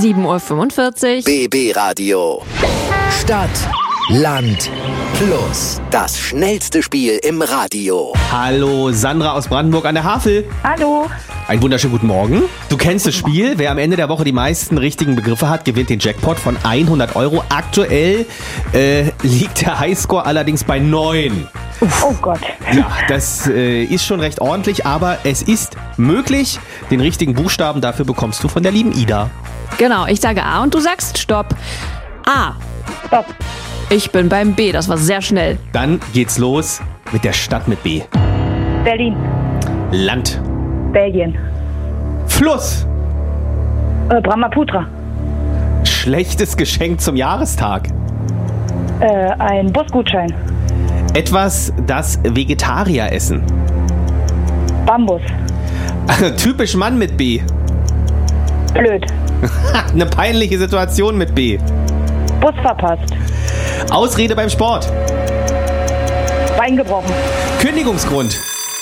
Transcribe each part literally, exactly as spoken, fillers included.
sieben Uhr fünfundvierzig. B B Radio. Stadt, Land, Plus. Das schnellste Spiel im Radio. Hallo, Sandra aus Brandenburg an der Havel. Hallo. Einen wunderschönen guten Morgen. Du kennst das Spiel. Wer am Ende der Woche die meisten richtigen Begriffe hat, gewinnt den Jackpot von hundert Euro. Aktuell äh, liegt der Highscore allerdings bei neun. Oh Gott. Ja, das äh, ist schon recht ordentlich, aber es ist möglich. Den richtigen Buchstaben dafür bekommst du von der lieben Ida. Genau, ich sage A und du sagst Stopp. A. Stopp. Ich bin beim B, das war sehr schnell. Dann geht's los mit der Stadt mit B. Berlin. Land. Belgien. Fluss. Äh, Brahmaputra. Schlechtes Geschenk zum Jahrestag. Äh, ein Busgutschein. Etwas, das Vegetarier essen. Bambus. Typisch Mann mit B. Blöd. Eine peinliche Situation mit B. Bus verpasst. Ausrede beim Sport. Bein gebrochen. Kündigungsgrund.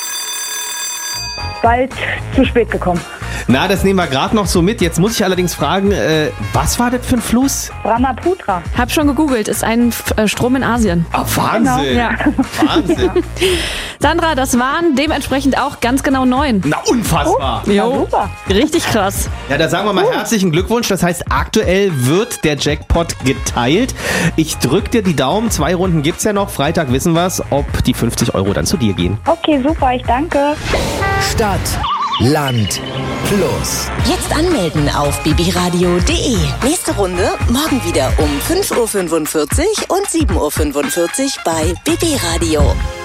Bald zu spät gekommen. Na, das nehmen wir gerade noch so mit. Jetzt muss ich allerdings fragen, äh, was war das für ein Fluss? Brahmaputra. Hab schon gegoogelt, ist ein F- äh, Strom in Asien. Ah, Wahnsinn. Genau, ja. Wahnsinn. Sandra, das waren dementsprechend auch ganz genau neun. Na, unfassbar. Ja, super. Richtig krass. Ja, da sagen wir mal herzlichen Glückwunsch. Das heißt, aktuell wird der Jackpot geteilt. Ich drück dir die Daumen. Zwei Runden gibt's ja noch. Freitag wissen wir's, ob die fünfzig Euro dann zu dir gehen. Okay, super, ich danke. Stadt, Land, Plus. Jetzt anmelden auf b b radio punkt d e. Nächste Runde morgen wieder um fünf Uhr fünfundvierzig und sieben Uhr fünfundvierzig bei B B Radio.